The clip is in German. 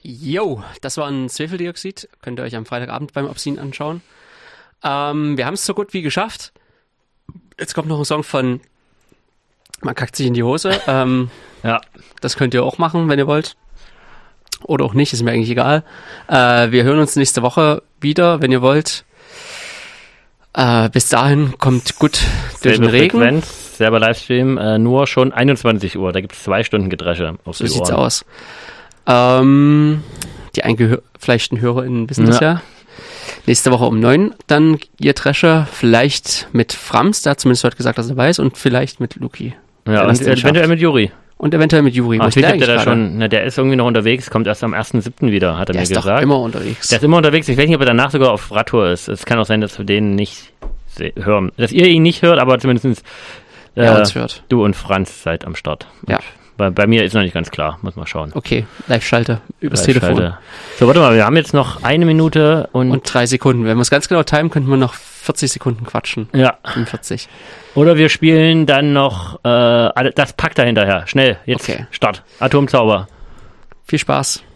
Jo, das war ein Schwefeldioxid. Könnt ihr euch am Freitagabend beim Obscene anschauen. Wir haben es so gut wie geschafft. Jetzt kommt noch ein Song von Man kackt sich in die Hose. Ja. Das könnt ihr auch machen, wenn ihr wollt. Oder auch nicht, ist mir eigentlich egal. Wir hören uns nächste Woche wieder, wenn ihr wollt. Bis dahin kommt gut durch den Regen. Frequenz, selber Livestream, nur schon 21 Uhr. Da gibt es 2 Stunden Gedresche auf die Ohren. So sieht's aus. Die eingefleischten HörerInnen wissen das ja. Nächste Woche um 9 dann ihr Drescher, vielleicht mit Frams, der hat zumindest heute gesagt, dass er dabei ist, und vielleicht mit Luki. Ja, und eventuell mit Juri. Und eventuell mit Juri. Der ist irgendwie noch unterwegs, kommt erst am 1.7. wieder, hat er mir gesagt. Der ist doch immer unterwegs. Der ist immer unterwegs. Ich weiß nicht, ob er danach sogar auf Radtour ist. Es kann auch sein, dass wir den nicht hören. Dass ihr ihn nicht hört, aber zumindest uns hört. Du und Franz seid am Start. Ja. Bei mir ist noch nicht ganz klar, muss man schauen. Okay, Live-Schalte übers Telefon. So, warte mal, wir haben jetzt noch 1 Minute und 3 Sekunden. Wenn wir es ganz genau timen, könnten wir noch 40 Sekunden quatschen. Ja. 45. Oder wir spielen dann noch das Pack dahinterher. Schnell, jetzt Start. Atomzauber. Viel Spaß.